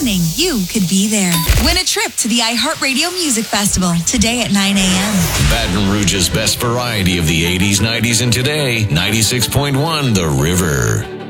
listening, you could be there. Win a trip to the iHeartRadio Music Festival today at 9 a.m. Baton Rouge's best variety of the 80s, 90s, and today. 96.1 The River.